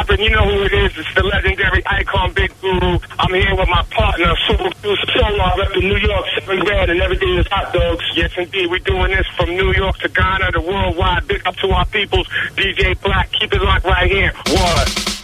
poppin'? You know who it is. It's the legendary icon, Big Guru. I'm here with my partner, super producer, Solar, rep in New York, 7 Red, and everything is hot dogs. Yes, indeed. We're doing this from New York to Ghana to worldwide. Big up to our peoples. DJ Black, keep it locked right here. What?